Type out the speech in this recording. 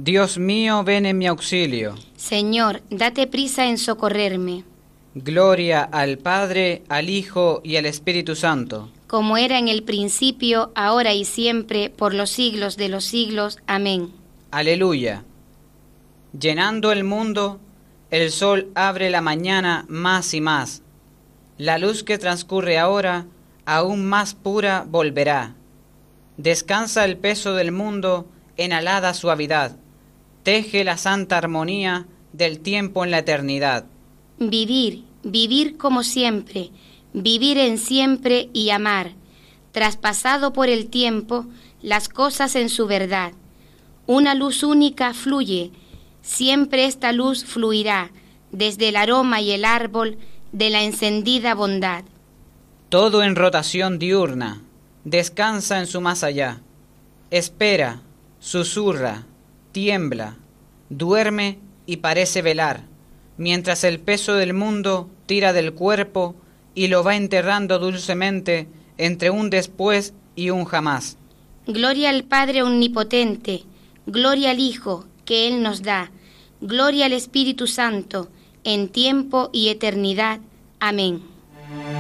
Dios mío, ven en mi auxilio. Señor, date prisa en socorrerme. Gloria al Padre, al Hijo y al Espíritu Santo. Como era en el principio, ahora y siempre, por los siglos de los siglos. Amén. Aleluya. Llenando el mundo, el sol abre la mañana más y más. La luz que transcurre ahora, aún más pura, volverá. Descansa el peso del mundo en alada suavidad. Teje la santa armonía del tiempo en la eternidad. Vivir, vivir como siempre, vivir en siempre y amar, traspasado por el tiempo, las cosas en su verdad. Una luz única fluye, siempre esta luz fluirá, desde el aroma y el árbol de la encendida bondad. Todo en rotación diurna, descansa en su más allá. Espera, susurra, tiembla, duerme y parece velar, mientras el peso del mundo tira del cuerpo y lo va enterrando dulcemente entre un después y un jamás. Gloria al Padre Omnipotente, gloria al Hijo que Él nos da, gloria al Espíritu Santo, en tiempo y eternidad. Amén.